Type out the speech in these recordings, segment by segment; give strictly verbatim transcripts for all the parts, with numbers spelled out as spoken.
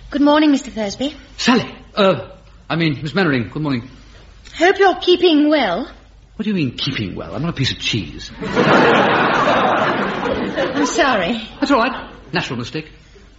Good morning, Mister Thursby. Sally! Uh, I mean, Miss Mannering, good morning. Hope you're keeping well. What do you mean, keeping well? I'm not a piece of cheese. I'm sorry. That's all right. Natural mistake.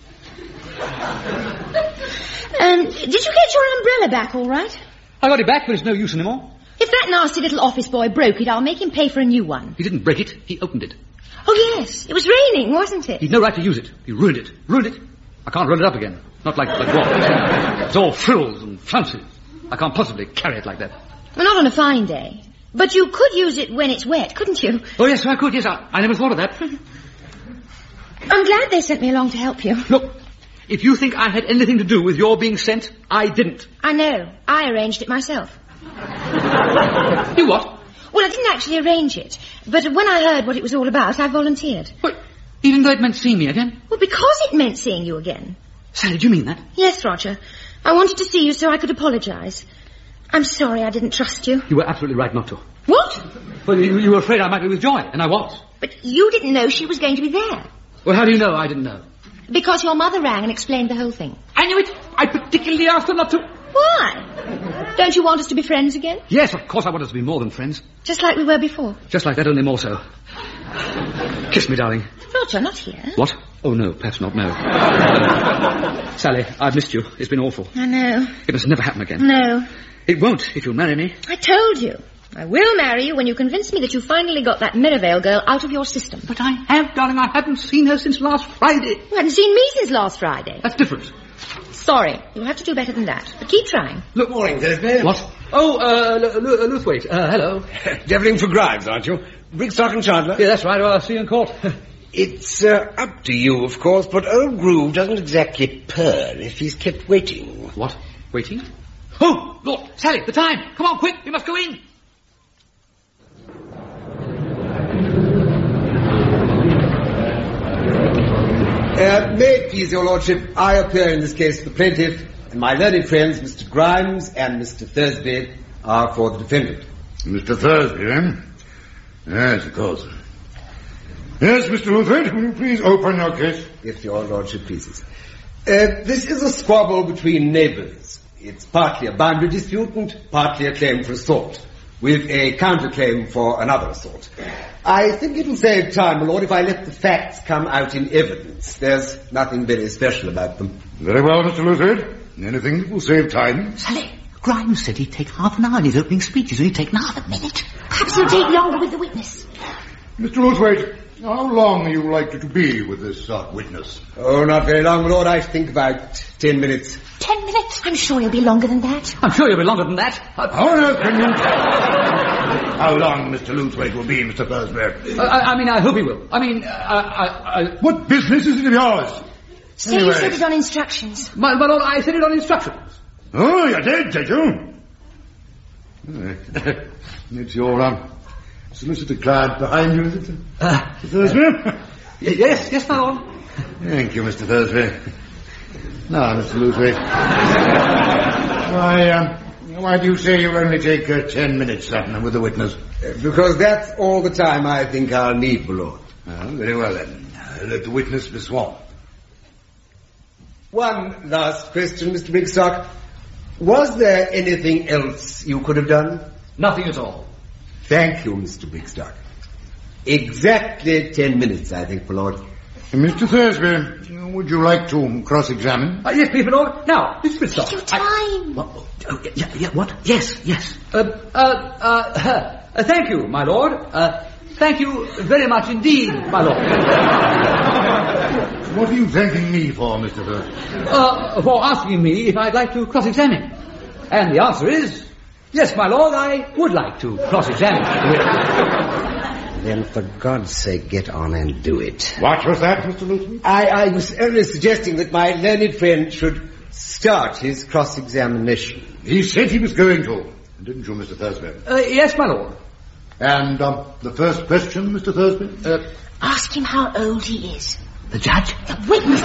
Um, did you get your umbrella back all right? I got it back, but it's no use anymore. If that nasty little office boy broke it, I'll make him pay for a new one. He didn't break it. He opened it. Oh, yes. It was raining, wasn't it? He'd no right to use it. He ruined it. Ruined it. I can't roll it up again. Not like, like what? It's all frills and flounces. I can't possibly carry it like that. Well, not on a fine day. But you could use it when it's wet, couldn't you? Oh, yes, I could. Yes, I, I never thought of that. I'm glad they sent me along to help you. Look, if you think I had anything to do with your being sent, I didn't. I know. I arranged it myself. You what? Well, I didn't actually arrange it. But when I heard what it was all about, I volunteered. What? Even though it meant seeing me again? Well, because it meant seeing you again. Sally, do you mean that? Yes, Roger. I wanted to see you so I could apologise. I'm sorry I didn't trust you. You were absolutely right not to. What? Well, you, you were afraid I might be with Joy, and I was. But you didn't know she was going to be there. Well, how do you know I didn't know? Because your mother rang and explained the whole thing. I knew it. I particularly asked her not to. Why? Don't you want us to be friends again? Yes, of course I want us to be more than friends. Just like we were before? Just like that, only more so. Kiss me, darling. Roger, not here. What? Oh, no, perhaps not, no. Sally, I've missed you. It's been awful. I know. It must never happen again. No. It won't if you'll marry me. I told you. I will marry you when you convince me that you finally got that Merivale girl out of your system. But I have, darling. I haven't seen her since last Friday. You hadn't seen me since last Friday. That's different. Sorry. You'll have to do better than that. But keep trying. Good morning, Thursby. What? Oh, uh, L- L- Luthwaite. Uh, hello. Deviling for Grimes, aren't you? Brigstock and Chandler? Yeah, that's right. Well, I'll see you in court. It's uh, up to you, of course, but old Groove doesn't exactly purr if he's kept waiting. What? Waiting? Oh, Lord, Sally, the time. Come on, quick. We must go in. Uh, may it please your lordship, I appear in this case for the plaintiff, and my learned friends, Mister Grimes and Mister Thursby, are for the defendant. Mister Thursby, then? Yes, of course. Yes, Mister Luthwaite, will you please open your case? If your lordship pleases. Uh, this is a squabble between neighbours. It's partly a boundary dispute and partly a claim for assault, with a counterclaim for another assault. I think it'll save time, my lord, if I let the facts come out in evidence. There's nothing very special about them. Very well, Mister Luthwaite. Anything that will save time. Sally, Grimes said he'd take half an hour in his opening speech. He's only taken half a minute. Perhaps it'll take longer with the witness. Mister Luthwaite, how long are you likely to be with this uh, witness? Oh, not very long, my lord. I think about ten minutes. Ten minutes? I'm sure you'll be longer than that. I'm sure you'll be longer than that. How on earth can you How long Mister Luthwaite will be, Mister Thursby? Uh, I, I mean, I hope he will. I mean, uh, I, I... What business is it of yours? Say you said it on instructions. My, my lord, I said it on instructions. Oh, you did, did you? It's your um, solicitor client behind you, is it? Uh, Mister Thursby? Uh, yes, yes, my lord. Thank you, Mister Thursby. Now, Mister Luthwaite. why, um, why do you say you'll only take uh, ten minutes, Sutton, with the witness? Uh, because that's all the time I think I'll need, my lord. Oh, very well, then. Uh, let the witness be sworn. One last question, Mister Brigstock. Was there anything else you could have done? Nothing at all. Thank you, Mister Brigstock. Exactly ten minutes, I think, my lord. Uh, Mister Thursby, would you like to cross-examine? Uh, yes, please, my lord. Now, Mister Brigstock. Take your time. I, what, oh, yeah, yeah, what? Yes, yes. Uh, uh, uh, uh, thank you, my lord. Uh, thank you very much indeed, my lord. What are you thanking me for, Mister Thursby? Uh, for asking me if I'd like to cross-examine. And the answer is, yes, my lord, I would like to cross-examine. Then, for God's sake, get on and do it. What was that, Mister Luthwaite? I, I was only suggesting that my learned friend should start his cross-examination. He said he was going to, didn't you, Mister Thursby? Uh, yes, my lord. And um, the first question, Mister Thursby? Uh, Ask him how old he is. The judge? The witness.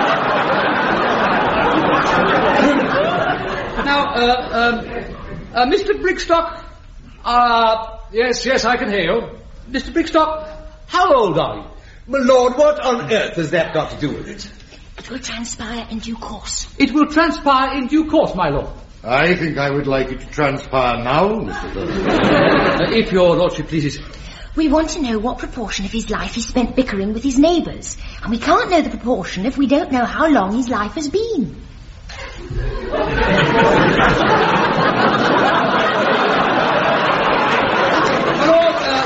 now, uh, um, uh, Mister Brigstock, uh, yes, yes, I can hear you. Mister Brigstock, how old are you? My lord, what on earth has that got to do with it? It will transpire in due course. It will transpire in due course, my lord. I think I would like it to transpire now, Mister Thursby. uh, if your lordship pleases. We want to know what proportion of his life he spent bickering with his neighbours. And we can't know the proportion if we don't know how long his life has been. My lord, uh,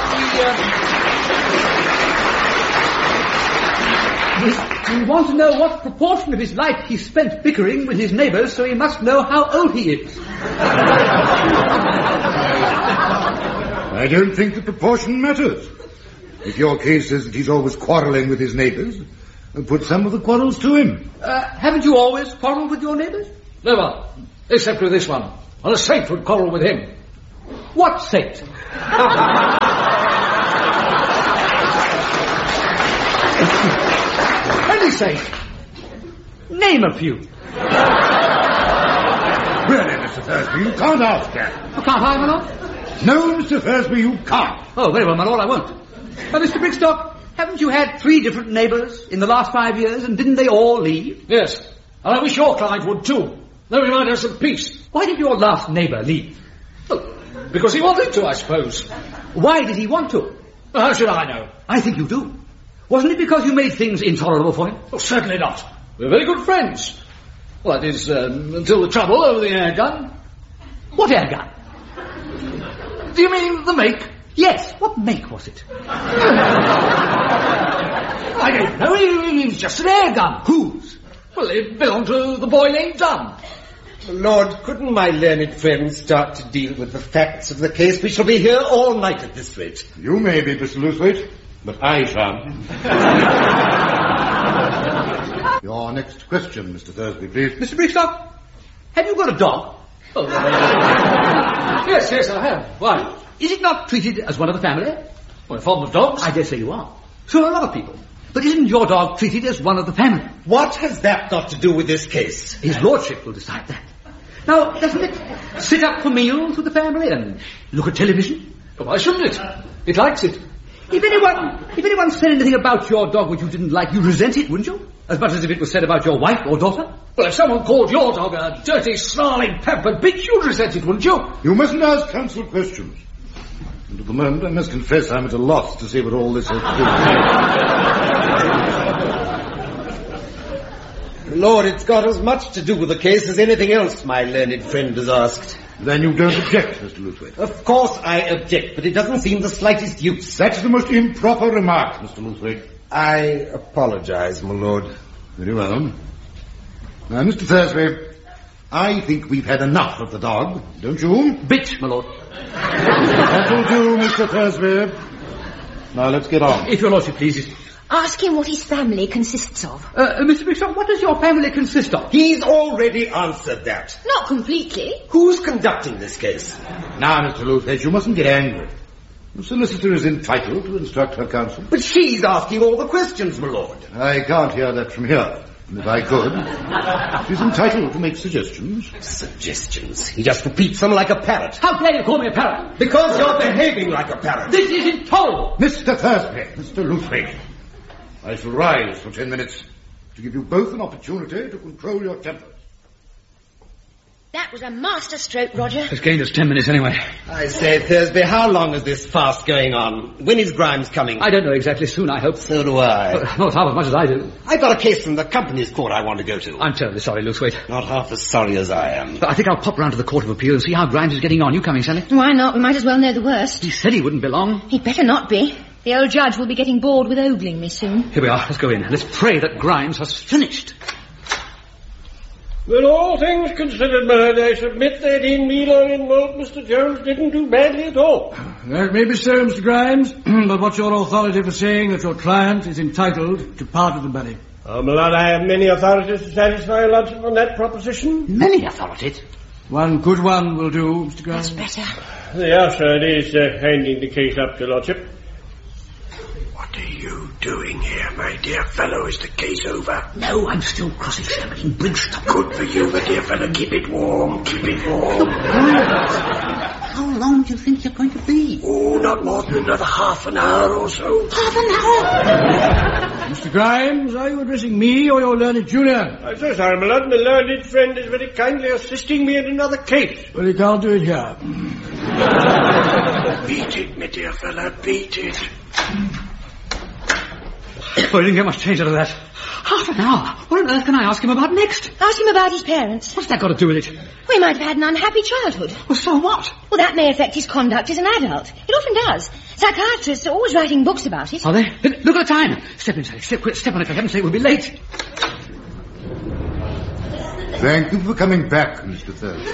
the, uh, we, we want to know what proportion of his life he spent bickering with his neighbours, so he must know how old he is. I don't think the proportion matters. If your case is that he's always quarrelling with his neighbours, then put some of the quarrels to him. Uh, haven't you always quarrelled with your neighbours? Never. Except with this one. And a saint would quarrel with him. What saint? Any saint. Name a few. Really, Mister Thursby, you can't ask that. You can't I, my lord? No, Mister Thursby, you can't. Oh, very well, my lord, I won't. Uh, Mister Brigstock, haven't you had three different neighbours in the last five years, and didn't they all leave? Yes. And I wish your client would too. Then we might have some peace. Why did your last neighbour leave? Well, because he wanted to, I suppose. Why did he want to? Well, how should I know? I think you do. Wasn't it because you made things intolerable for him? Oh, certainly not. We're very good friends. Well, that is, um, until the trouble over the air gun. What air gun? Do you mean the make? Yes. What make was it? I don't know. It was just an air gun. Whose? Well, it belonged to the boy named Dunn. Lord, couldn't my learned friend start to deal with the facts of the case? We shall be here all night at this rate. You may be, Mister Lewthwaite, but I shan't. Your next question, Mister Thursby, please. Mister Brigstock, have you got a dog? Oh, uh, yes, yes, I have. Why? Is it not treated as one of the family? Well, fond of dogs. I dare say you are. So are a lot of people. But isn't your dog treated as one of the family? What has that got to do with this case? His lordship will decide that. Now, doesn't it sit up for meals with the family and look at television? Well, why shouldn't it? It likes it. If anyone, if anyone said anything about your dog which you didn't like, you'd resent it, wouldn't you? As much as if it was said about your wife or daughter? Well, if someone called your dog a dirty, snarling, pampered bitch, you'd resent it, wouldn't you? You mustn't ask counsel questions. And at the moment, I must confess I'm at a loss to see what all this has to do. Lord, it's got as much to do with the case as anything else my learned friend has asked. Then you don't object, Mister Lewthwaite? Of course I object, but it doesn't seem the slightest use. That's the most improper remark, Mister Lewthwaite. I apologize, my lord. Very well. Now, Mister Thursby, I think we've had enough of the dog, don't you? Bitch, my lord. That'll do, Mister Thursby. Now, let's get on. If your lordship pleases. Ask him what his family consists of. Uh, Mister Brigstock, what does your family consist of? He's already answered that. Not completely. Who's conducting this case? Now, Mister Lewthwaite, you mustn't get angry. The solicitor is entitled to instruct her counsel. But she's asking all the questions, my lord. I can't hear that from here. And if I could, she's entitled to make suggestions. Suggestions? He just repeats them like a parrot. How dare you call me a parrot? Because you're behaving like a parrot. This is intolerable. Mister Thursby, Mister Lewthwaite, I shall rise for ten minutes to give you both an opportunity to control your tempers. That was a master stroke, Roger. It's gained us ten minutes anyway. I say, Thursby, how long is this farce going on? When is Grimes coming? I don't know exactly. Soon, I hope. So do I. Uh, not half as much as I do. I've got a case from the company's court I want to go to. I'm terribly sorry, Lewthwaite. Not half as sorry as I am. But I think I'll pop round to the Court of Appeal and see how Grimes is getting on. You coming, Sally? Why not? We might as well know the worst. He said he wouldn't be long. He'd better not be. The old judge will be getting bored with ogling me soon. Here we are. Let's go in. Let's pray that Grimes has finished. Well, all things considered, my lad, I submit that in meal or in malt, Mister Jones didn't do badly at all. That may be so, Mister Grimes, but what's your authority for saying that your client is entitled to part of the money? Oh, my lad, I have many authorities to satisfy a lordship on that proposition. Many authorities? One good one will do, Mister Grimes. That's better. Yes, sir, it is uh, handing the case up to lordship. What are you doing here, my dear fellow? Is the case over? No, I'm still cross-examining Brigstock. Good for you, my dear fellow. Keep it warm, keep it warm. How long do you think you're going to be? Oh, not more than another half an hour or so. Half an hour? Mister Grimes, are you addressing me or your learned junior? I'm so sorry, my lord. My learned friend is very kindly assisting me in another case. Well, he can't do it here. Beat it, my dear fellow, beat it. Well, you didn't get much change out of that. Half an hour? What on earth can I ask him about next? Ask him about his parents. What's that got to do with it? Well, he might have had an unhappy childhood. Well, so what? Well, that may affect his conduct as an adult. It often does. Psychiatrists are always writing books about it. Are they? Look at the time. Step inside. Step quick. Step on it. For heaven's sake, we'll be late. Thank you for coming back, Mister Thurston.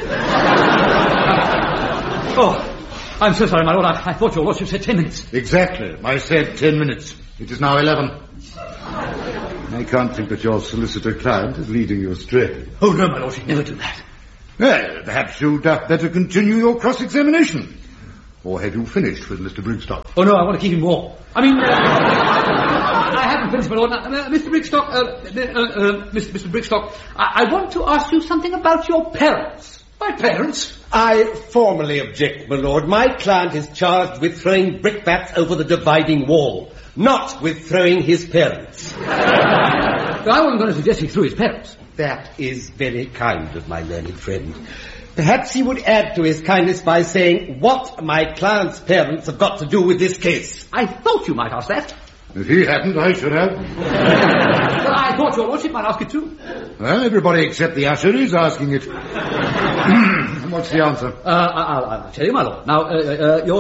Oh, I'm so sorry, my lord. I, I thought your lordship said ten minutes. Exactly. I said ten minutes. It is now eleven. I can't think that your solicitor client is leading you astray. Oh, no, my lordship, never do that. Well, perhaps you'd uh, better continue your cross-examination. Or have you finished with Mister Brigstock? Oh, no, I want to keep him warm. I mean, uh, I haven't finished, my lord. Now, uh, Mister Brigstock, uh, uh, uh, Mister Mister Brigstock, I-, I want to ask you something about your parents. My parents? I formally object, my lord. My client is charged with throwing brickbats over the dividing wall, not with throwing his parents. I wasn't going to suggest he threw his parents. That is very kind of my learned friend. Perhaps he would add to his kindness by saying what my client's parents have got to do with this case. I thought you might ask that. If he hadn't, I should have. Well, I thought your lordship might ask it too. Well, everybody except the usher is asking it. What's the answer? Uh, I'll, I'll tell you, my lord. Now, uh, uh, your